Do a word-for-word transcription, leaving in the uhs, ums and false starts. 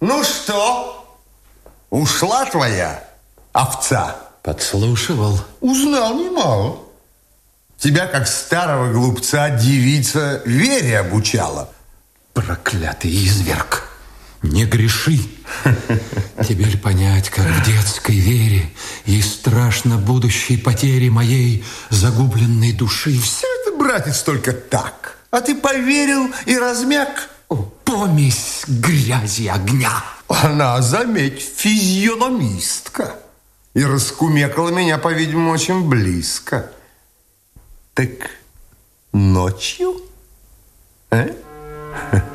Ну что, ушла твоя овца? Подслушивал. Узнал немало. Тебя, как старого глупца, девица Вере обучала. Проклятый изверг, не греши. Теперь понять, как в детской Вере ей страшно будущей потери моей загубленной души. Все это, братец, только так. А ты поверил и размяк. О, помесь грязи огня. Она, заметь, физиономистка. И раскумекала меня, по-видимому, очень близко. Так ночью? А?